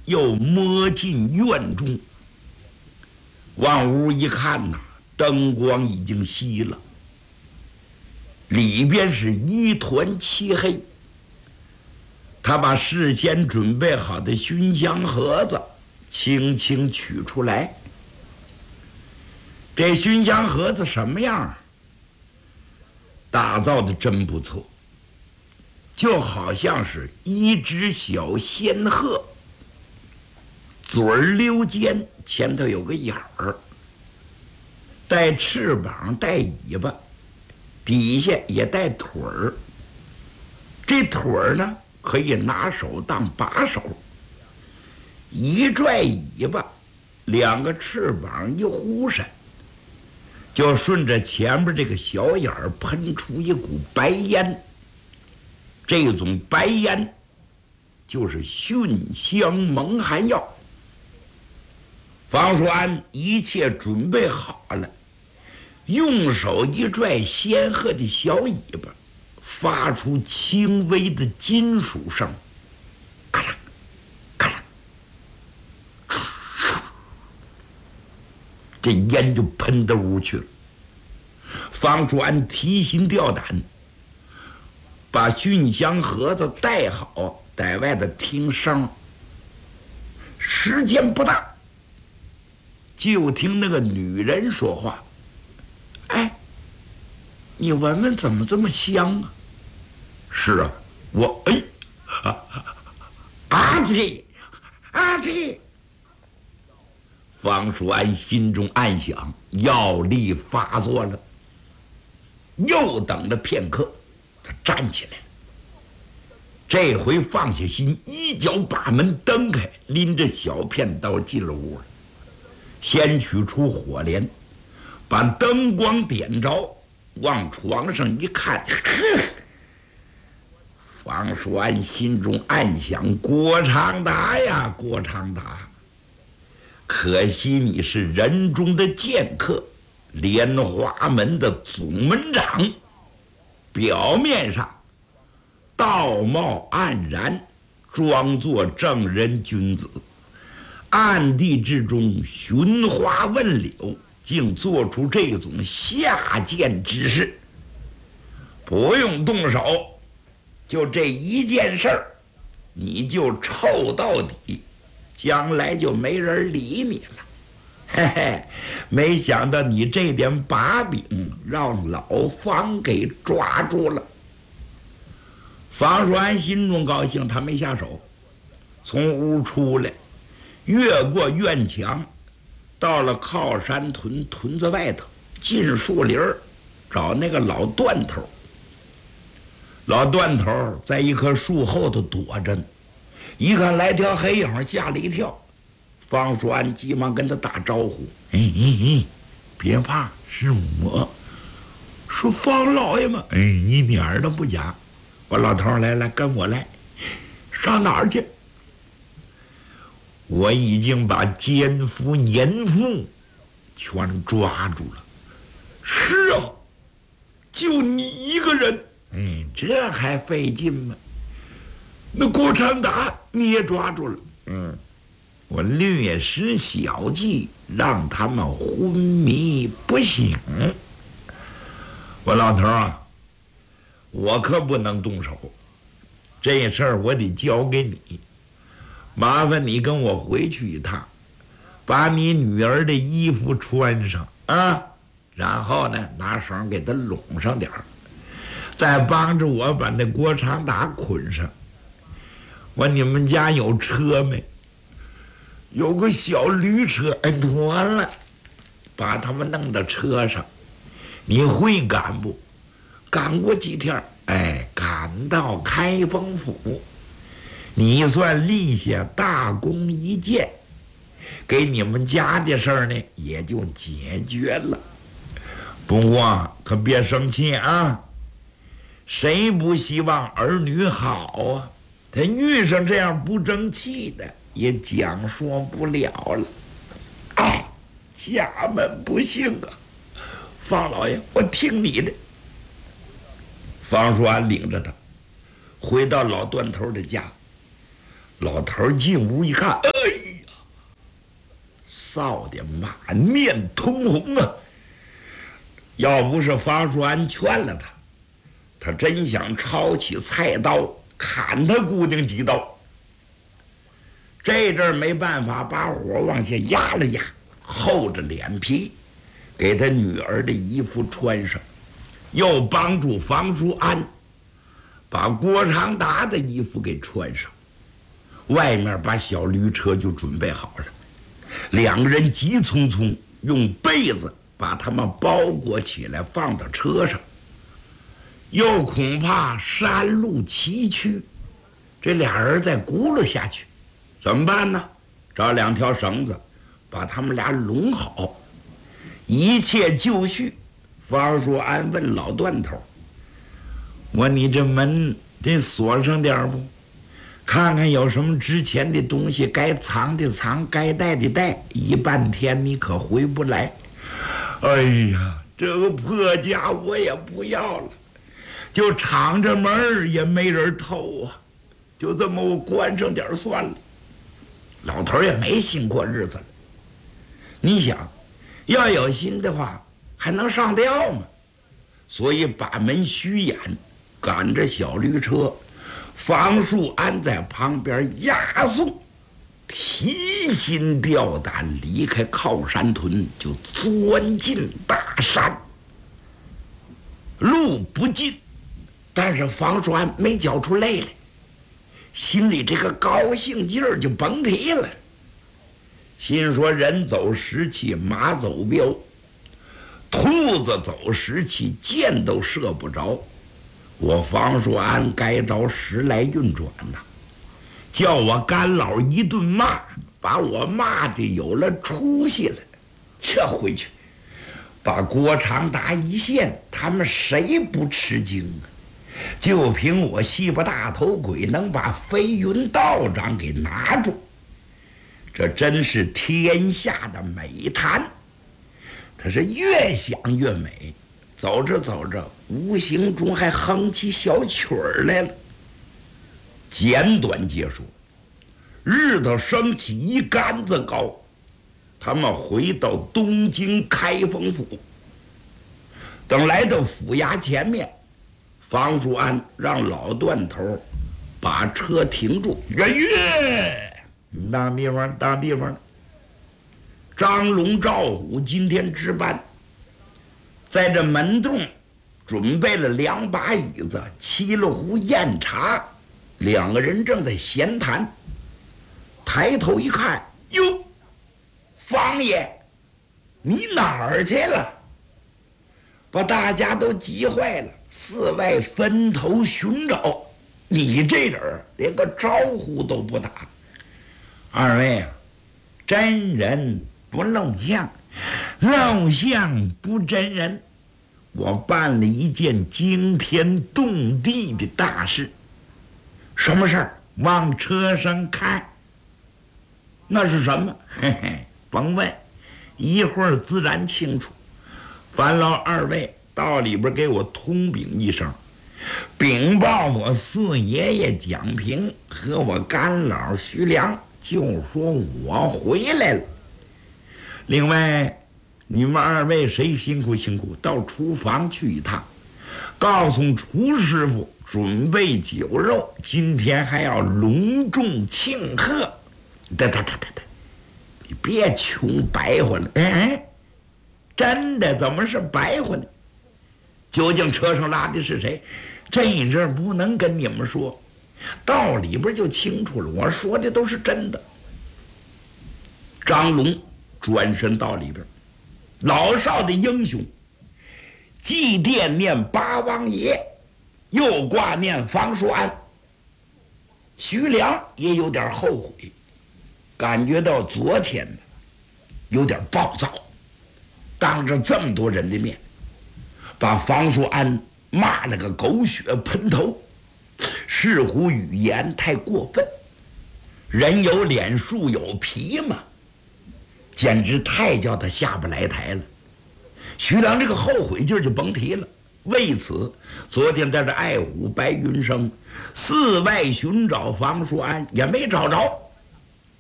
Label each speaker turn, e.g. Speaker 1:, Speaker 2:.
Speaker 1: 又摸进院中。往屋一看呐，灯光已经熄了，里边是一团漆黑。他把事先准备好的熏香盒子轻轻取出来。这熏香盒子什么样？打造的真不错，就好像是一只小仙鹤，嘴儿溜尖，前头有个眼儿，带翅膀，带尾巴，底下也带腿儿。这腿儿呢，可以拿手当把手，一拽尾巴，两个翅膀一忽闪，就顺着前面这个小眼儿喷出一股白烟。这种白烟就是熏香蒙汗药。方栓一切准备好了，用手一拽仙鹤的小尾巴，发出轻微的金属声，咔啦咔啦，这烟就喷到屋去了。方栓提心吊胆，把熏香盒子带好，在外头听声。时间不大，就听那个女人说话：“哎，你闻闻怎么这么香啊？”“是啊，我阿弟，阿弟。”方叔安心中暗想，药力发作了。又等了片刻，他站起来了。这回放下心，一脚把门蹬开，拎着小片刀进了屋了。先取出火镰，把灯光点着，往床上一看，方叔安心中暗想：郭长达呀，郭长达，可惜你是人中的剑客，莲花门的总门长，表面上道貌岸然，装作正人君子，暗地之中寻花问柳，竟做出这种下贱之事。不用动手，就这一件事儿，你就臭到底，将来就没人理你了。嘿嘿，没想到你这点把柄让老方给抓住了。方叔安心中高兴，他没下手，从屋出来，越过院墙，到了靠山屯子外头，进树林找那个老段头。老段头在一棵树后头躲着呢，一看来条黑影，吓了一跳。方叔安急忙跟他打招呼：“别怕，是我。说方老爷吗？你一点儿都不假。我老头来，跟我来。上哪儿去？我已经把奸夫淫妇全抓住了。是啊，就你一个人。这还费劲吗？那郭长达你也抓住了。我略施小计，让他们昏迷不醒。我老头啊，我可不能动手，这事儿我得交给你。麻烦你跟我回去一趟，把你女儿的衣服穿上啊，然后呢，拿绳给她拢上点儿，再帮着我把那郭长达捆上。你们家有车没？有个小驴车，妥了，把他们弄到车上。你会赶不？赶过几天，赶到开封府，你算立下大功一件，给你们家的事儿呢也就解决了。不过可别生气啊，谁不希望儿女好啊？他遇上这样不争气的，也讲说不了了。家门不幸啊！方老爷，我听你的。方叔安领着他回到老段头的家。老头进屋一看， 臊得满面通红啊！要不是方叔安劝了他，他真想抄起菜刀砍他姑娘几刀。这阵儿没办法，把火往下压了压，厚着脸皮给他女儿的衣服穿上，又帮助方叔安把郭长达的衣服给穿上，外面把小驴车就准备好了。两个人急匆匆用被子把他们包裹起来放到车上，又恐怕山路崎岖，这俩人再轱辘下去怎么办呢？找2条绳子把他们俩拢好，一切就绪。方叔安问老段头：“我你这门得锁上点不？看看有什么值钱的东西，该藏的藏，该带的带，一半天你可回不来。”哎呀，这个破家我也不要了，就敞着门也没人偷啊，就这么我关上点算了。老头也没新过日子了，你想要有心的话还能上吊吗？所以把门虚掩，赶着小驴车，方树安在旁边押送，提心吊胆离开靠山屯，就钻进大山。路不近，但是方树安没觉出累来，心里这个高兴劲儿就甭提了。心说人走时期马走镖，兔子走时期箭都射不着，我方树安该着时来运转呐，叫我干老一顿骂，把我骂的有了出息了。这回去把郭长达一线，他们谁不吃惊啊？就凭我西巴大头鬼能把飞云道长给拿住，这真是天下的美谈。他是越想越美，走着走着无形中还哼起小曲儿来了。简短结束，日头升起一竿子高，他们回到东京开封府。等来到府衙前面，方树安让老段头把车停住。月大地方，大地方。张龙、赵虎今天值班，在这门洞准备了2把椅子，沏了壶酽茶，两个人正在闲谈。抬头一看，哟，方爷，你哪儿去了？把大家都急坏了，四外分头寻找，你这人连个招呼都不打。二位啊，真人不露相，露相不真人。我办了一件惊天动地的大事。什么事儿？往车上看。那是什么？嘿嘿，甭问，一会儿自然清楚。烦劳二位到里边给我通禀一声，禀报我四爷爷蒋平和我干老徐良，就说我回来了。另外，你们二位谁辛苦辛苦，到厨房去一趟，告诉厨师傅准备酒肉，今天还要隆重庆贺。得，你别穷白话了。哎，真的？怎么是白话呢？究竟车上拉的是谁？这一阵不能跟你们说，到里边就清楚了。我说的都是真的。张龙转身到里边，老少的英雄，祭奠念八王爷，又挂念方叔安。徐良也有点后悔，感觉到昨天有点暴躁，当着这么多人的面把方叔安骂了个狗血喷头，似乎语言太过分。人有脸树有皮嘛，简直太叫他下不来台了。徐良这个后悔劲儿就甭提了。为此，昨天在这爱虎白云生四外寻找方叔安也没找着。